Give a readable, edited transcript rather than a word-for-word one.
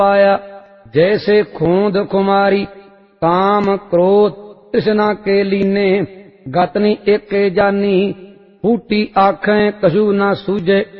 पाया। जैसे खोंद खुमारी काम क्रोध तृष्णा के लीने, गतनी एके जानी फूटी आँखें कछु न सूझे।